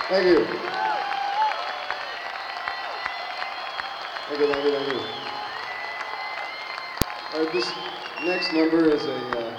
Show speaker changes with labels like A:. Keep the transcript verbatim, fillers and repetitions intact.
A: Thank you. Thank you, thank you, thank you. All right, this next number is a. Uh,